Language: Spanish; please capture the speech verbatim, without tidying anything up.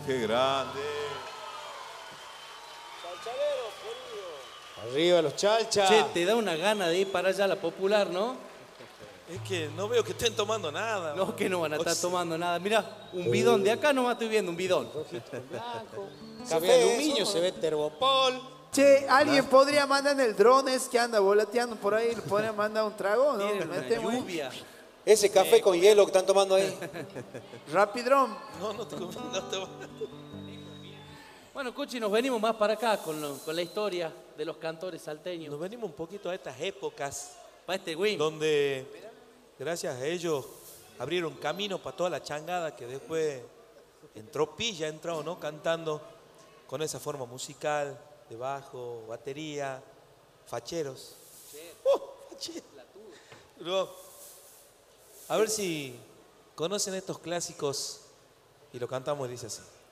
Qué grande. Arriba los chalchas. Che, te da una gana de ir para allá a la popular, ¿no? Es que no veo que estén tomando nada. No, que no van a estar O sea, tomando nada. Mirá, un bidón. De acá nomás estoy viendo un bidón. Café de aluminio, se ve Terbopol. Che, ¿alguien podría mandar en el drone ese que anda volateando por ahí? ¿Le podría mandar un trago? ¿No? Tienen una Metemos ahí. lluvia. Ese café con hielo que están tomando ahí. Rapidrón. No, no te, no te va. Bueno, Cuchi, nos venimos más para acá con, lo- con la historia de los cantores salteños. Nos venimos un poquito a estas épocas Para este win. donde, gracias a ellos, abrieron camino para toda la changada que después en tropilla entró, ¿no? Cantando con esa forma musical de bajo, batería, facheros. ¡Uh! Facheros. Luego, a ver si conocen estos clásicos y lo cantamos y dice así.